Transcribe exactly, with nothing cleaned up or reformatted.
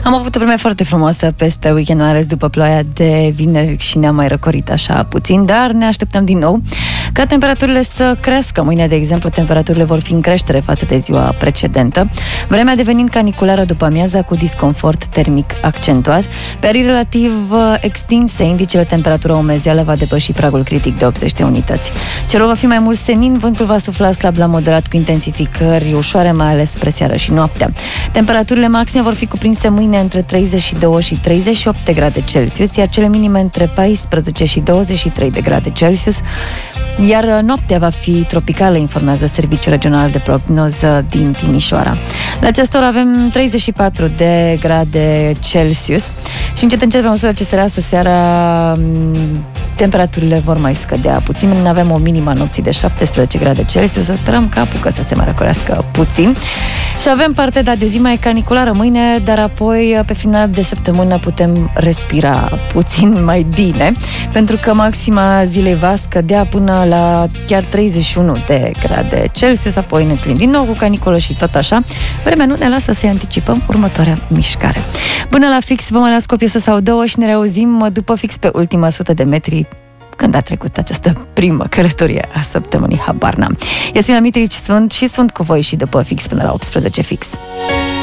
Am avut o vreme foarte frumoasă peste weekend, mai ales după ploaia de vineri și ne-a mai răcorit așa puțin, dar ne așteptăm din nou ca temperaturile să crească. Mâine, de exemplu, temperaturile vor fi în creștere față de ziua precedentă, vremea devenind caniculară după amiaza cu disconfort termic accentuat. Pe arii relativ extinse, indicele temperatura umezeală va depăși pragul critic de optzeci de unități. Cerul va fi mai mult senin, vântul va sufla slab la moderat cu intensificări ușoare, mai ales spre seară și noaptea. Temperaturile maxime vor fi cuprinse mâine între treizeci și doi și treizeci și opt de grade Celsius, iar cele minime între paisprezece și douăzeci și trei de grade Celsius, iar noaptea va fi tropicală, informează Serviciul Regional de Prognoză din Timișoara. La această oră avem treizeci și patru de grade Celsius și încet încet, pe măsură ce se lasă seara, temperaturile vor mai scădea puțin. Avem o minimă nopții de șaptesprezece grade Celsius, să sperăm că apucă să se mai răcorească puțin. Și avem parte de o zi mai caniculară mâine, dar apoi pe final de săptămână putem respira puțin mai bine, pentru că maxima zilei va scădea până la chiar treizeci și unu de grade Celsius, apoi ne întâlnim din nou cu caniculă și tot așa. Vremea nu ne lasă să anticipăm următoarea mișcare. Până la fix vă mai las cu o piesă sau două și ne reauzim după fix pe ultima sută de metri, când a trecut această primă călătorie a săptămânii, habar n-am. Iasmina Mitrici sunt și sunt cu voi și după fix până la optsprezece fix.